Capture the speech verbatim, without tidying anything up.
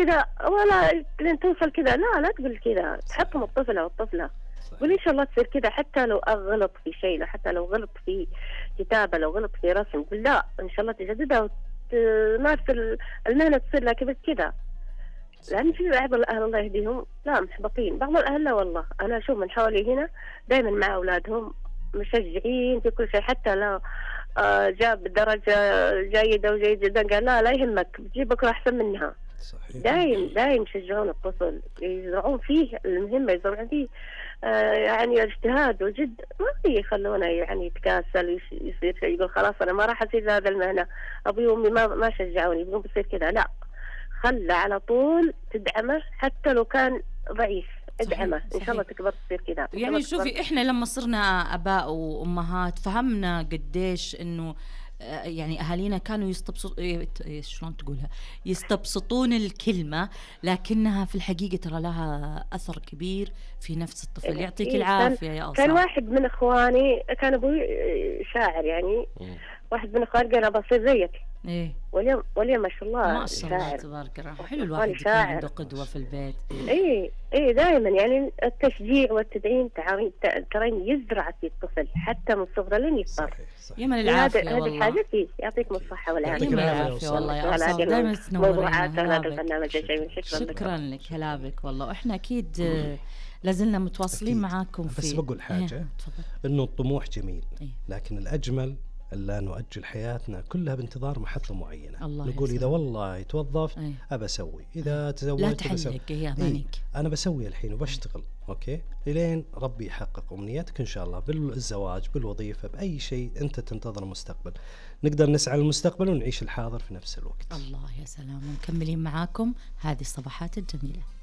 كذا ولا لين توصل كذا، لا لا تقول كذا، تحطم الطفل أو الطفلة. قولي إن شاء الله تصير كذا، حتى لو غلط في شيء، حتى لو غلط في كتابة، لو غلط في رسم، قل لا إن شاء الله تجددها وتمارس المهنة تصير لها كذا كذا. لأن في بعض الأهل الله يهديهم لا محبطين، بعض الأهل لا والله. أنا أشوف من حولي هنا دائما مع أولادهم مشجعين في كل شيء، حتى لو آه جاب درجة جيدة وجيد جدا قال لا لا يهمك بتجيب بكرة أحسن منها. صحيح. دايم دايم يشجعون الطفل، يزرعون فيه المهمة، يزرعون فيه آه يعني اجتهاد وجد، ما يخلونه يعني يتكاسل يصير شيء يقول خلاص أنا ما راح أصير هذا المهنة، أبوي وأمي ما ما شجعوني يبغون بصير كذا. لا، خلى على طول تدعمه حتى لو كان ضعيف، ادعمه ان شاء الله تكبر تصير كذا. يعني شوفي احنا لما صرنا اباء وامهات فهمنا قديش انه يعني اهالينا كانوا يستبسط شلون تقولها يستبسطون الكلمة، لكنها في الحقيقة ترى لها اثر كبير في نفس الطفل. يعني يعطيك العافية يا أصلا. كان واحد من اخواني كان ابوي شاعر، يعني واحد من اخواني قال بصير زيك. ايه واليوم واليوم ما شاء الله ما شاء الله تبارك الله. حلو الواحد يكون عنده قدوة في البيت. ايه ايه دائما يعني التشجيع والتدعيم ترين يزرع في الطفل حتى من صغره لين يكبر. يا من العافية والله. هذه الحاجة فيه. يعطيكم الصحة والعافية. يا من العافية والله يا أصلا. دائما تنورين. شكرا, شكرا لك هلا بك والله. وإحنا أكيد لازلنا متواصلين معاكم في. بس بقول حاجة إيه؟ إنه الطموح جميل إيه؟ لكن الأجمل ألا نؤجل حياتنا كلها بانتظار محطة معينة. نقول إذا والله يتوظف أيه؟ أبى أسوي، إذا تزوجت لا تحلق يا إيه؟ أنا بسوي الحين وبشتغل أوكي لين ربي يحقق أمنياتك إن شاء الله، بالزواج بالوظيفة بأي شيء أنت تنتظر المستقبل. نقدر نسعى للمستقبل ونعيش الحاضر في نفس الوقت. الله يا سلام. مكملين معاكم هذه الصباحات الجميلة.